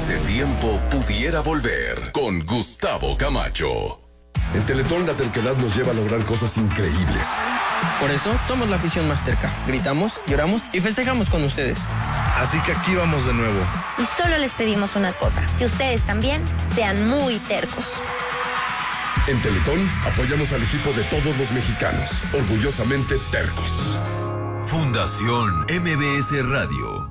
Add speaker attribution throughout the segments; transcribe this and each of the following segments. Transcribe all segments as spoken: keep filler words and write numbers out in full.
Speaker 1: ese tiempo pudiera volver con Gustavo Camacho.
Speaker 2: En Teletón la terquedad nos lleva a lograr cosas increíbles.
Speaker 3: Por eso somos la afición más terca. Gritamos, lloramos y festejamos con ustedes.
Speaker 4: Así que aquí vamos de nuevo.
Speaker 5: Y solo les pedimos una cosa, que ustedes también sean muy tercos.
Speaker 2: En Teletón apoyamos al equipo de todos los mexicanos, orgullosamente tercos.
Speaker 1: Fundación M B S Radio.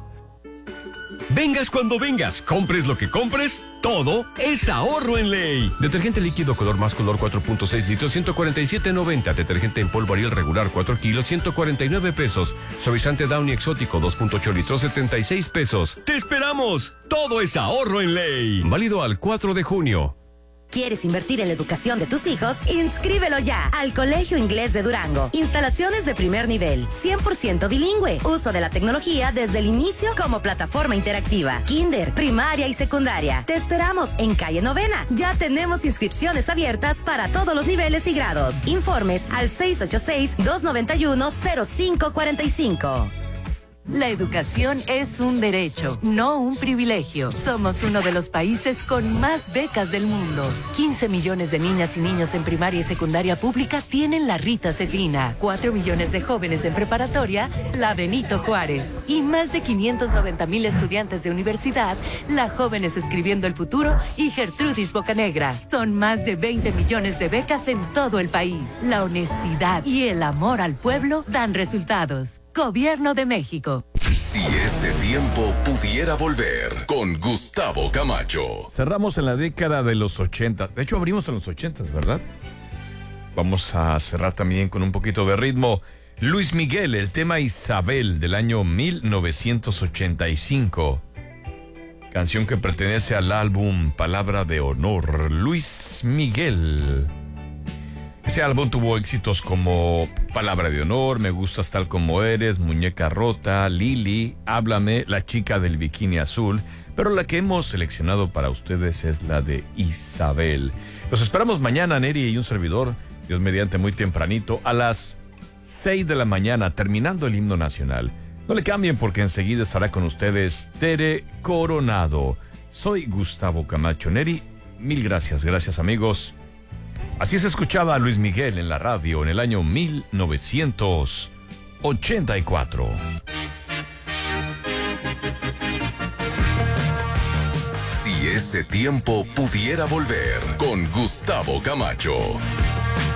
Speaker 6: Vengas cuando vengas, compres lo que compres, todo es ahorro en ley. Detergente líquido color más color cuatro punto seis litros, ciento cuarenta y siete noventa. Detergente en polvo Ariel regular cuatro kilos, ciento cuarenta y nueve pesos. Suavizante Downy exótico dos punto ocho litros, setenta y seis pesos. ¡Te esperamos! Todo es ahorro en ley. Válido al cuatro de junio.
Speaker 7: ¿Quieres invertir en la educación de tus hijos? ¡Inscríbelo ya al Colegio Inglés de Durango! Instalaciones de primer nivel, cien por ciento bilingüe. Uso de la tecnología desde el inicio como plataforma interactiva. Kinder, primaria y secundaria. Te esperamos en calle Novena. Ya tenemos inscripciones abiertas para todos los niveles y grados. Informes al seis ocho seis, dos nueve uno, cero cinco cuatro cinco.
Speaker 8: La educación es un derecho, no un privilegio. Somos uno de los países con más becas del mundo. quince millones de niñas y niños en primaria y secundaria pública tienen la Rita Cefina. cuatro millones de jóvenes en preparatoria, la Benito Juárez. Y más de quinientos noventa mil estudiantes de universidad, la Jóvenes Escribiendo el Futuro y Gertrudis Bocanegra. Son más de veinte millones de becas en todo el país. La honestidad y el amor al pueblo dan resultados. Gobierno de México.
Speaker 1: Si ese tiempo pudiera volver con Gustavo Camacho.
Speaker 9: Cerramos en la década de los ochenta. De hecho, abrimos en los ochentas, ¿verdad? Vamos a cerrar también con un poquito de ritmo. Luis Miguel, el tema Isabel del año mil novecientos ochenta y cinco. Canción que pertenece al álbum Palabra de Honor. Luis Miguel. Ese álbum tuvo éxitos como Palabra de Honor, Me Gustas Tal Como Eres, Muñeca Rota, Lili, Háblame, La Chica del Bikini Azul, pero la que hemos seleccionado para ustedes es la de Isabel. Los esperamos mañana, Neri y un servidor, Dios mediante muy tempranito, a las seis de la mañana, terminando el himno nacional. No le cambien porque enseguida estará con ustedes Tere Coronado. Soy Gustavo Camacho. Neri, mil gracias, gracias amigos. Así se escuchaba a Luis Miguel en la radio en el año mil novecientos ochenta y cuatro.
Speaker 1: Si ese tiempo pudiera volver con Gustavo Camacho.